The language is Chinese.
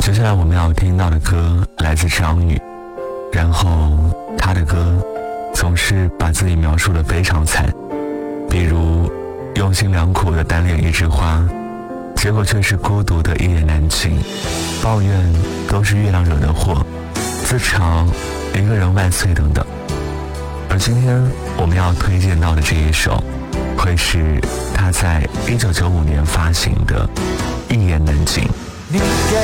接下来我们要听到的歌来自张宇，然后他的歌总是把自己描述得非常惨，比如用心良苦的单恋一枝花，结果却是孤独的一言难尽，抱怨都是月亮惹的祸，自嘲一个人万岁等等。而今天我们要推荐到的这一首会是他在1995年发行的《一言难尽》。 你给